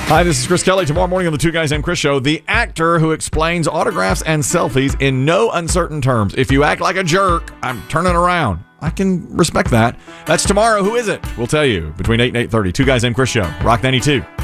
Hi, this is Chris Kelly. Tomorrow morning on the Two Guys Named Chris Show, the actor who explains autographs and selfies in no uncertain terms. If you act like a jerk, I'm turning around. I can respect that. That's tomorrow. Who is it? We'll tell you between 8 and 8:30. Two Guys Named Chris Show. Rock 92.